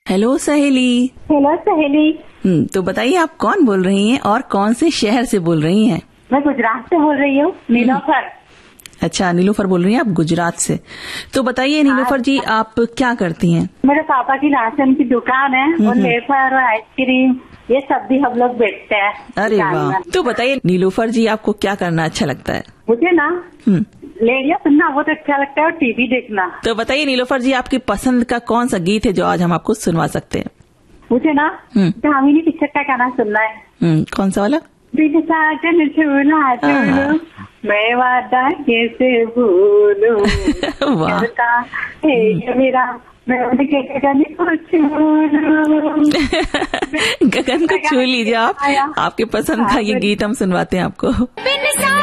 Hello सहेली। Hello सहेली। तो बताइए आप कौन बोल रही हैं और कौन से शहर से बोल रही हैं? मैं गुजरात से बोल रही हूँ, नीलोफर। अच्छा, नीलोफर बोल रही हैं आप गुजरात से। तो बताइए नीलोफर जी, आप क्या करती हैं? मेरे पापा की राशन की दुकान है और वेफर और आइसक्रीम ये सब भी हम लोग बेचते हैं। अरे वाह। तो बताइए नीलोफर जी, आपको क्या करना अच्छा लगता है? मुझे ना रेडियो सुनना बहुत अच्छा लगता है और टीवी देखना। तो बताइए नीलोफर जी, आपकी पसंद का कौन सा गीत है जो आज हम आपको सुनवा सकते हैं? मुझे ना दामिनी पिक्चर का गाना सुनना है। कौन सा वाला? दिल साजन झूला झूलो मैं वादा कैसे भूलूं करता है ये मेरा मैं उनके गगन को छू गगन को छू लीजिए आप। आपके पसंद का ये गीत हम सुनवाते हैं आपको।